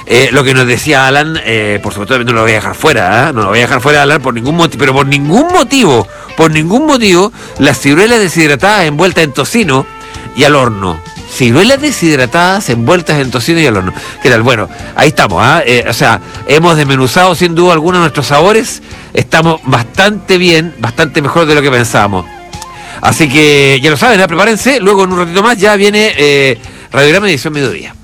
Lo que nos decía Alan, por supuesto no lo voy a dejar fuera, no lo voy a dejar fuera, Alan, por ningún motivo, pero por ningún motivo, las ciruelas deshidratadas envueltas en tocino y al horno. Ciruelas deshidratadas envueltas en tocino y al horno. ¿Qué tal? Bueno, ahí estamos, o sea, hemos desmenuzado sin duda algunos de nuestros sabores, estamos bastante bien, bastante mejor de lo que pensábamos. Así que ya lo saben, prepárense, luego en un ratito más ya viene Radiograma edición mediodía.